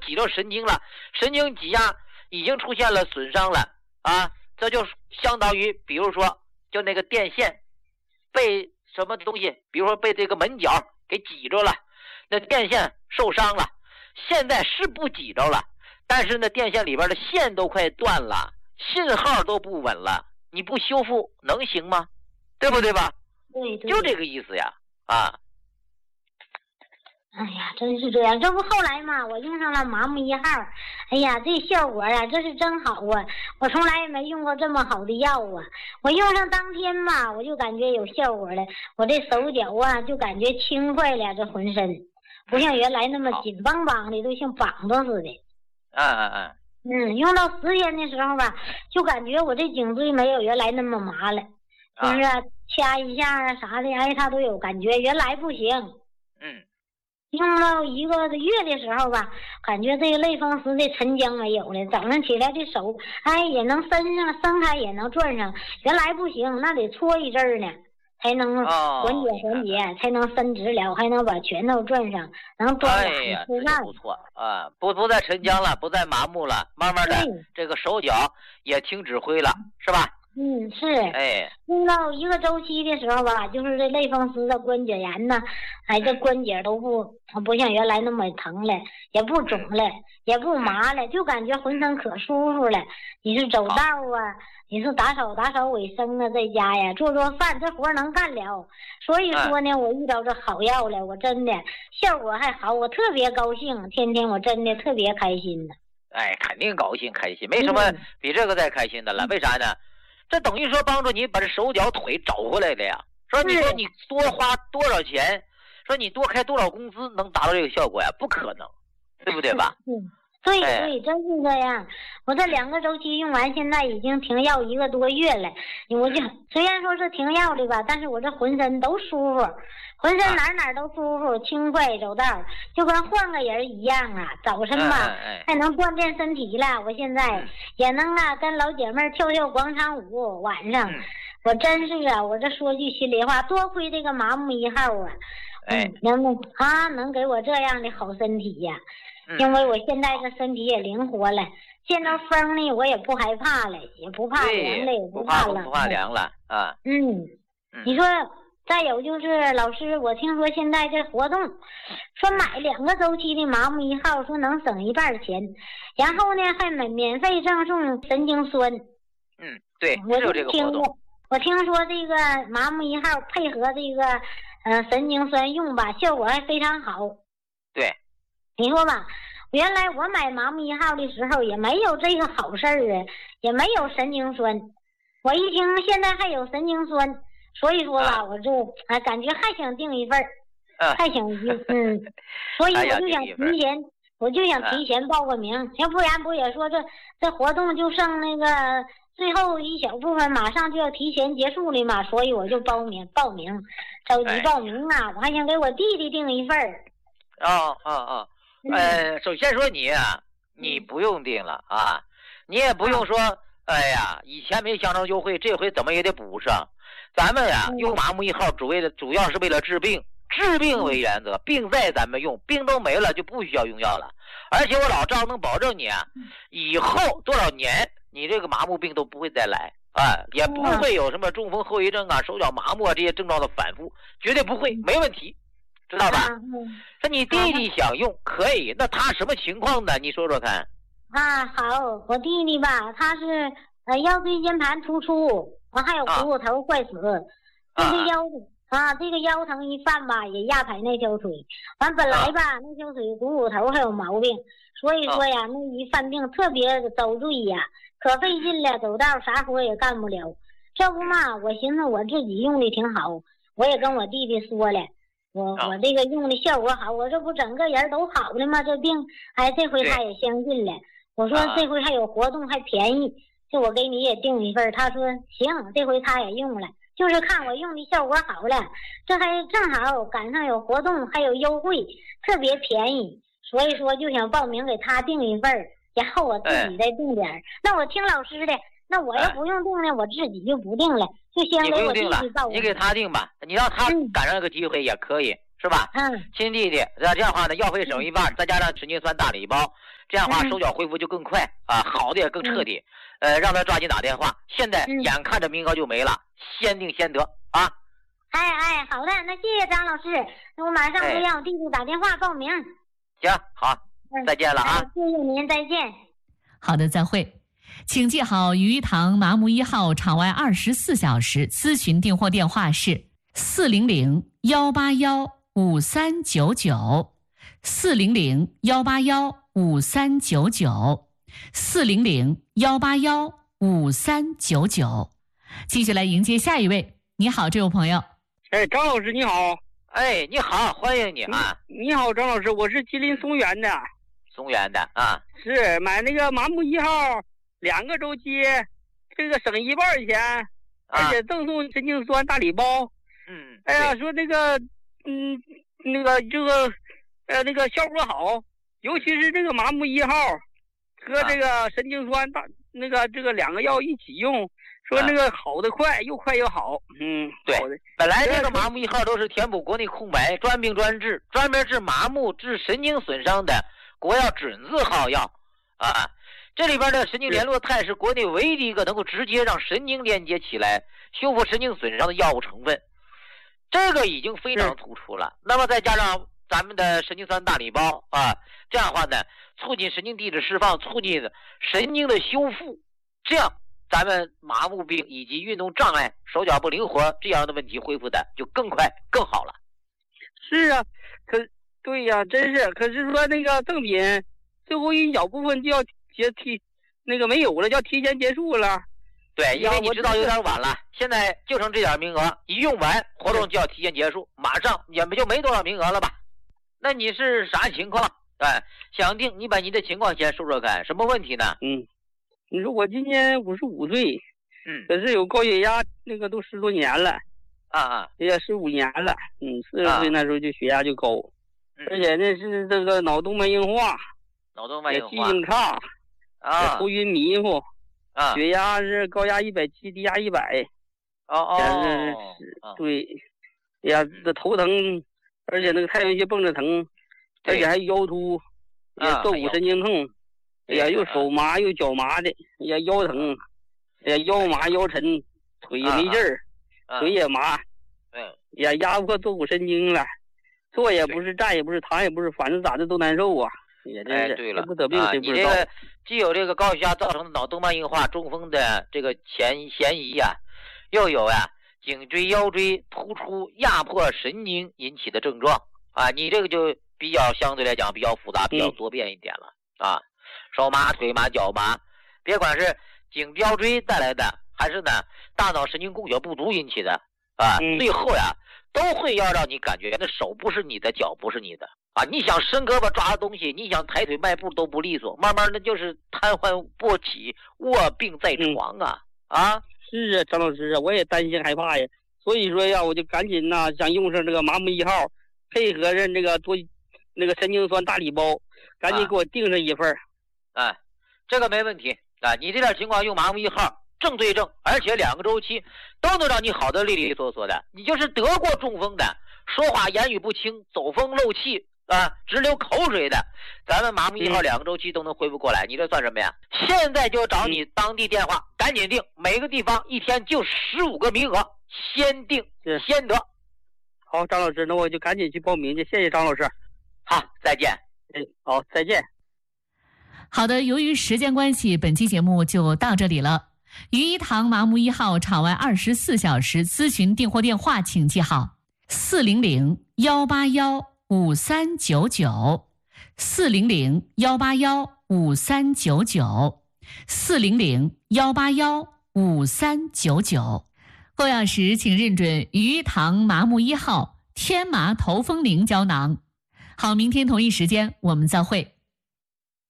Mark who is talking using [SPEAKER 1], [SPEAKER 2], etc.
[SPEAKER 1] 挤着神经了，神经挤压已经出现了损伤了啊，这就相当于比如说就那个电线被什么东西，比如说被这个门角给挤着了，那电线受伤了，现在是不挤着了，但是那电线里边的线都快断了，信号都不稳了，你不修复能行吗？对不对吧？
[SPEAKER 2] 对，
[SPEAKER 1] 就这个意思呀啊。
[SPEAKER 2] 哎呀，真是这样，这不后来嘛，我用上了麻木1号，哎呀，这效果啊，这是真好啊！我从来也没用过这么好的药啊！我用上当天嘛，我就感觉有效果了，我这手脚啊就感觉轻快了，这浑身不像原来那么紧邦邦的，都像绑着似的。用到10天的时候吧，就感觉我这颈椎没有原来那么麻了，就是掐一下啊啥的，哎，它都有感觉，原来不行。用到1个月的时候吧，感觉这个类风湿的沉僵没有了，早上起来这手，哎，也能伸开，也能转上，原来不行，那得搓一阵呢，才能缓解，才能伸直了，还能把拳头转上，能端碗吃饭。
[SPEAKER 1] 不错啊，不再沉僵了，不再麻木了，慢慢的这个手脚也听指挥了，是吧？
[SPEAKER 2] 是。用到1个周期的时候吧，就是这类风湿的关节炎呢，哎，这关节都不像原来那么疼了，也不肿了，也不麻了，就感觉浑身可舒服了。你是走道啊，你是打扫卫生啊，在家呀做饭，这活能干了。所以说呢，我遇到这好药了，我真的效果还好，我特别高兴，天天我真的特别开心呢。
[SPEAKER 1] 哎，肯定高兴开心，没什么比这个再开心的了。为啥呢？这等于说帮助你把这手脚腿找回来的呀。说你说你多花多少钱，说你多开多少工资能达到这个效果呀？不可能，对不对吧？
[SPEAKER 2] 对，真是这样。我这2个周期用完，现在已经停药1个多月了。我就虽然说是停药的吧，但是我这浑身都舒服，浑身哪都舒服，轻快走道，就跟换个人一样啊。早晨吧，还能锻炼身体了。我现在也能跟老姐妹跳广场舞。晚上，我真是啊，我这说句心里话，多亏这个麻木1号啊，能给我这样的好身体呀。因为我现在这身体也灵活了，见到风呢我也不害怕了，也不怕凉了，也不怕冷，
[SPEAKER 1] 不怕凉了啊。
[SPEAKER 2] 你说再有就是老师，我听说现在这活动，说买2个周期的麻木1号，说能省1半钱，然后呢还免费赠送神经酸。
[SPEAKER 1] 对，
[SPEAKER 2] 我
[SPEAKER 1] 就这个活动。
[SPEAKER 2] 我听说这个麻木1号配合这个神经酸用吧，效果还非常好。
[SPEAKER 1] 对。
[SPEAKER 2] 你说吧，原来我买麻木1号的时候也没有这个好事儿啊，也没有神经酸。我一听现在还有神经酸，所以说吧，我就感觉还想订一份还想所以我就想提前报个名，要不然不也说这活动就剩那个最后一小部分，马上就要提前结束了嘛，所以我就报名，着急报名啊，我还想给我弟弟订一份。
[SPEAKER 1] 首先说你不用订了啊，你也不用说，哎呀，以前没相当优惠，这回怎么也得补上。咱们呀，用麻木1号主要是为了治病为原则，病在咱们用，病都没了就不需要用药了。而且我老赵能保证你以后多少年你这个麻木病都不会再来啊，也不会有什么中风后遗症啊、手脚麻木啊这些症状的反复，绝对不会，没问题。知道吧？说你弟弟想用可以，那他什么情况呢？你说说看。
[SPEAKER 2] 好，我弟弟吧，他是腰椎间盘突出，还有股骨头坏死，这个腰疼一犯吧，也压排那条腿。完本来吧，那条腿股骨头还有毛病，所以说呀，那一犯病特别遭罪呀，可费劲了，走道啥活也干不了。这不嘛，我寻思我自己用的挺好，我也跟我弟弟说了。我这个用的效果好，我这不整个人都好了吗？这病，这回他也相信了。我说这回还有活动，还便宜，就我给你也订一份。他说行，这回他也用了，就是看我用的效果好了，这还正好赶上有活动，还有优惠，特别便宜，所以说就想报名给他订一份，然后我自己再订点。那我听老师的，那我要不用订呢，我自己就不订了。就先给我弟弟报，
[SPEAKER 1] 你给他订吧，你让他赶上这个机会也可以，是吧？亲弟弟，这样的话呢，药费省1半，再加上神经酸大礼包， 这样的话手脚恢复就更快啊，好的也更彻底。让他抓紧打电话。现在眼看着名额就没了，先定先得啊。
[SPEAKER 2] 好的，那谢谢张老师，那我马上就让我弟弟打电话报名。
[SPEAKER 1] 行，好，再见了啊。
[SPEAKER 2] 谢谢您，再见。
[SPEAKER 3] 好的，再会。请记好鱼塘麻木1号场外24小时咨询订货电话是400-181-5399 400-181-5399 400-181-5399。继续来迎接下一位。你好，这位朋友。
[SPEAKER 4] 张老师你好。
[SPEAKER 1] 你好，欢迎你啊。
[SPEAKER 4] 你好，张老师，我是吉林松原的。
[SPEAKER 1] 松原的啊。
[SPEAKER 4] 是买那个麻木1号2个周期，这个省1半钱，而且赠送神经酸大礼包。说那个那个效果好，尤其是这个麻木1号和这个神经酸这个2个药一起用，说那个好的快，又快又好。
[SPEAKER 1] 对，本来这个麻木1号都是填补国内空白，专病专治，专门治麻木、治神经损伤的国药准字号药啊。这里边的神经联络肽是国内唯一的一个能够直接让神经连接起来、修复神经损伤的药物成分，这个已经非常突出了。那么再加上咱们的神经酸大礼包啊，这样的话呢，促进神经递质释放，促进神经的修复，这样咱们麻木病以及运动障碍、手脚不灵活这样的问题恢复的就更快更好了。
[SPEAKER 4] 是啊，对呀，真是。可是说那个赠品最后一小部分就要没有了，要提前结束了。
[SPEAKER 1] 对，因为你知道有点晚了，现在就剩这点名额，一用完活动就要提前结束，马上也就没多少名额了吧？那你是啥情况？想定你把你的情况先说说看，什么问题呢？
[SPEAKER 4] 你说我今年55岁，可是有高血压，那个都10多年了，也15年了，40岁那时候就血压就高，而且那是这个脑动脉硬化，也记性差，头晕迷糊，血压是高压170，低压100，对，这头疼，而且那个太阳穴蹦着疼，而且还腰突，也坐骨神经痛，又手麻又脚麻的，腰疼，腰麻腰沉，腿没劲儿，腿也麻，压迫坐骨神经了，坐也不是，站也不是，躺也不是，反正咋的都难受啊。
[SPEAKER 1] 对了，
[SPEAKER 4] 不得病谁不知道？
[SPEAKER 1] 你这个既有这个高血压造成的脑动脉硬化、中风的这个嫌疑呀，又有颈椎、腰椎突出压迫神经引起的症状你这个就比较相对来讲比较复杂、比较多变一点了手麻、腿麻、脚麻，别管是颈腰椎带来的，还是呢大脑神经供血不足引起的最后都会要让你感觉那手不是你的，脚不是你的你想伸胳膊抓东西，你想抬腿迈步都不利索，慢慢的就是瘫痪不起，卧病在床
[SPEAKER 4] 是啊，张老师我也担心害怕呀，所以说我就赶紧想用上这个麻木1号，配合着那个神经酸大礼包，赶紧给我订上一份
[SPEAKER 1] 这个没问题你这点情况用麻木1号正对正，而且2个周期都能让你好的利利索索的。你就是得过中风的，说话言语不清，走风漏气直流口水的，咱们麻木1号2个周期都能恢复过来，你这算什么呀？现在就找你当地电话，赶紧订，每个地方一天就15个名额，先订先得。
[SPEAKER 4] 好，张老师，那我就赶紧去报名去，谢谢张老师。
[SPEAKER 1] 好，再见。
[SPEAKER 4] 好，再见。
[SPEAKER 3] 好的，由于时间关系，本期节目就到这里了。鱼塘麻木1号场外24小时咨询订货电话请记好：400-181-5399 400-181-5399 400-181-5399。购药时请认准鱼塘麻木1号天麻头风灵胶囊。好，明天同一时间我们再会。